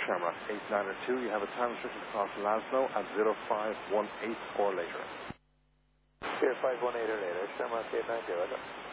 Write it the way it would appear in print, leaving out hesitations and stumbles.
Shamrock 892. You have a time restriction across Laszlo at 0518 or later. 0518 or later, Shamrock 890.